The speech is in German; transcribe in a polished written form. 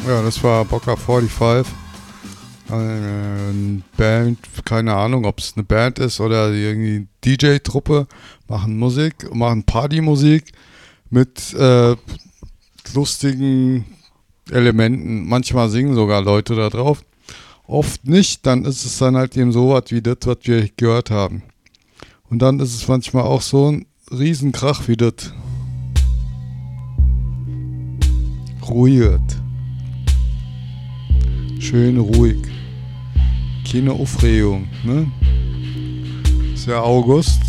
Ja, das war Bocker 45. Eine Band, keine Ahnung, ob es eine Band ist oder irgendwie DJ-Truppe, machen Musik, machen Partymusik mit lustigen Elementen. Manchmal singen sogar Leute da drauf. Oft nicht, dann ist es dann halt eben so was wie das, was wir gehört haben. Und dann ist es manchmal auch so ein Riesenkrach wie das. Ruhig. Schön ruhig. Keine Aufregung, ne? Ist ja August.